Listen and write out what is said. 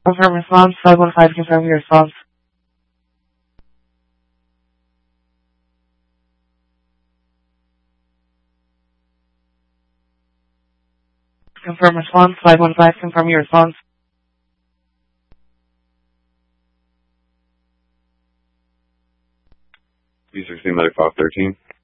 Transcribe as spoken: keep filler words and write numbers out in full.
Confirm response. five one five, confirm your response. Confirm response. five one five, confirm your response. B sixteen Medic five thirteen.